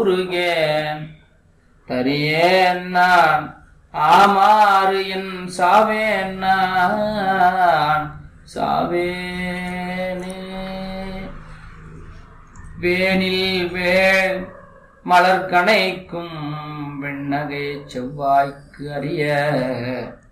முருகேன் தரியேன் நான் ஆமாறு என் சாவேன் நான் சாவேனே. வேனில் வேள் மலர்கணைக்கும் வெண்ணகை செவ்வாய்க்கு அறிய